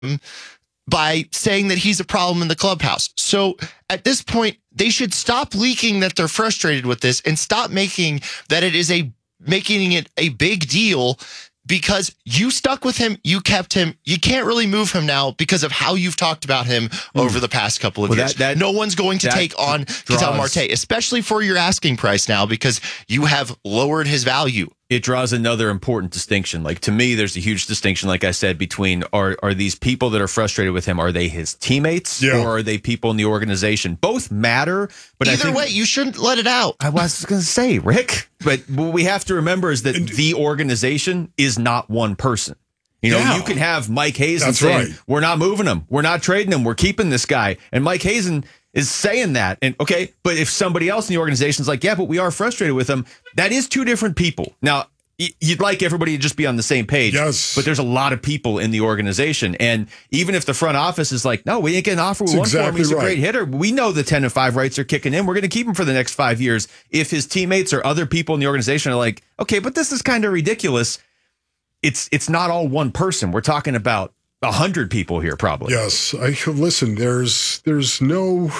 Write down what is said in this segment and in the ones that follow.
by saying that he's a problem in the clubhouse. So at this point, they should stop leaking that they're frustrated with this and stop making that it is making it a big deal, because you stuck with him, you kept him. You can't really move him now because of how you've talked about him over the past couple of years. No one's going to take on Ketel Marte, especially for your asking price now, because you have lowered his value. It draws another important distinction. Like, to me, there's a huge distinction, like I said, between are these people that are frustrated with him, are they his teammates or are they people in the organization? Both matter, but either way, you shouldn't let it out. I was going to say, Rick, but what we have to remember is that the organization is not one person. You can have Mike Hazen saying, we're not moving him, we're not trading him, we're keeping this guy. And Mike Hazen is saying that. And okay, but if somebody else in the organization is like, yeah, but we are frustrated with him, that is two different people. Now, you'd like everybody to just be on the same page. Yes. But there's a lot of people in the organization. And even if the front office is like, no, we ain't getting an offer. We want for him. He's a great hitter. We know the 10-5 rights are kicking in. We're going to keep him for the next 5 years. If his teammates or other people in the organization are like, okay, but this is kind of ridiculous. It's not all one person. We're talking about 100 people here, probably. Yes. Listen, there's no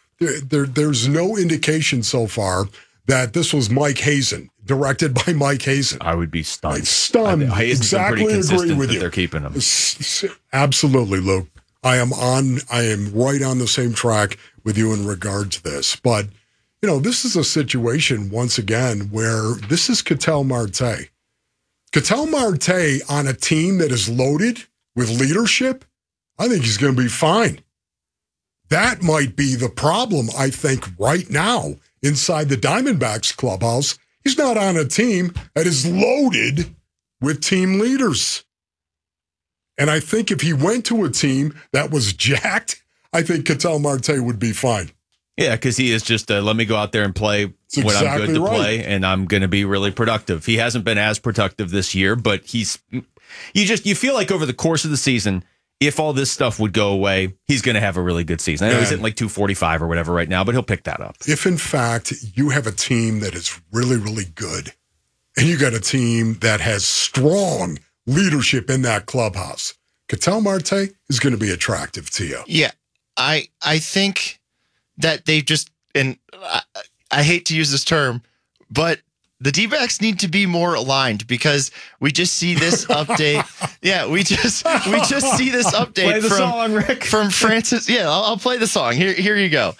indication so far that this was Mike Hazen, directed by Mike Hazen. I would be stunned. Stunned. Exactly agree with you. They're keeping him. Absolutely, Luke. I am right on the same track with you in regard to this. But, this is a situation, once again, where this is Ketel Marte. Ketel Marte on a team that is loaded with leadership, I think he's going to be fine. That might be the problem, I think, right now inside the Diamondbacks clubhouse. He's not on a team that is loaded with team leaders. And I think if he went to a team that was jacked, I think Ketel Marte would be fine. Yeah, because he is just, let me go out there and play when I'm good to play, and I'm going to be really productive. He hasn't been as productive this year, but you feel like over the course of the season, if all this stuff would go away, he's going to have a really good season. I know he's at like 245 or whatever right now, but he'll pick that up. If, in fact, you have a team that is really, really good, and you got a team that has strong leadership in that clubhouse, Ketel Marte is going to be attractive to you. Yeah, I think that they just, and I hate to use this term, but the D-backs need to be more aligned, because we just see this update. Yeah, we just see this update play the song, Rick. From Francis. Yeah, I'll play the song. Here you go.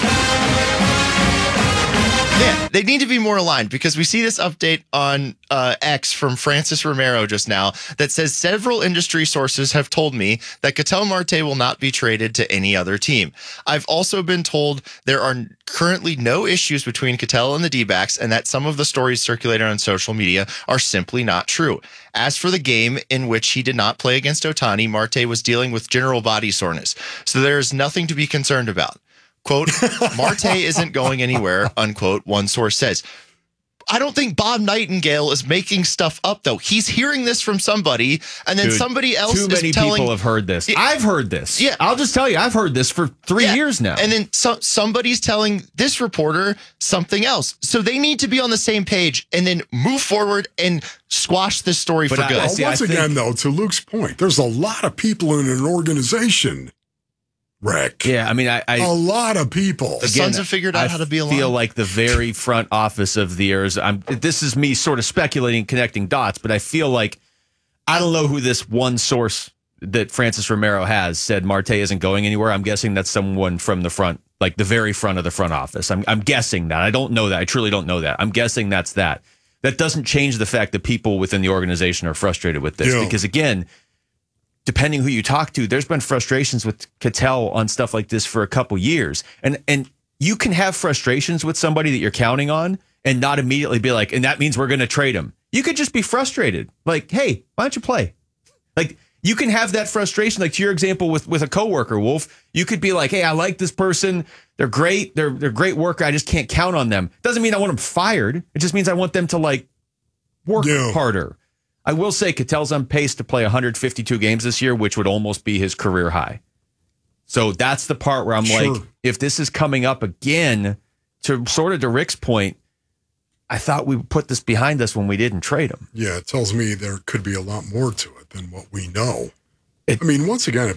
Yeah, they need to be more aligned, because we see this update on X from Francis Romero just now that says several industry sources have told me that Ketel Marte will not be traded to any other team. I've also been told there are currently no issues between Ketel and the D-backs, and that some of the stories circulated on social media are simply not true. As for the game in which he did not play against Ohtani, Marte was dealing with general body soreness, so there is nothing to be concerned about. Quote, Marte isn't going anywhere, unquote, one source says. I don't think Bob Nightingale is making stuff up, though. He's hearing this from somebody, and then somebody else is telling... Too many people have heard this. I've heard this. Yeah. I'll just tell you, I've heard this for 3 years now. And then somebody's telling this reporter something else. So they need to be on the same page and then move forward and squash this story for good. Once again, though, to Luke's point, there's a lot of people in an organization, Rick. Yeah, I mean, a lot of people. The Suns have figured out how to be aligned. I feel like the very front office of the Arizona. This is me sort of speculating, connecting dots, but I feel like I don't know who this one source that Francis Romero has said Marte isn't going anywhere. I'm guessing that's someone from the front, like the very front of the front office. I'm guessing that. I don't know that. I truly don't know that. I'm guessing that's that. That doesn't change the fact that people within the organization are frustrated with this because, again, depending who you talk to, there's been frustrations with Ketel on stuff like this for a couple years. And you can have frustrations with somebody that you're counting on and not immediately be like, and that means we're going to trade him. You could just be frustrated. Like, hey, why don't you play? Like, you can have that frustration. Like to your example with a coworker, Wolf, you could be like, hey, I like this person. They're great. They're great worker. I just can't count on them. Doesn't mean I want them fired. It just means I want them to like work harder. I will say Ketel's on pace to play 152 games this year, which would almost be his career high. So that's the part where I'm like, if this is coming up again, to sort of to Rick's point, I thought we would put this behind us when we didn't trade him. Yeah, it tells me there could be a lot more to it than what we know. I mean, once again,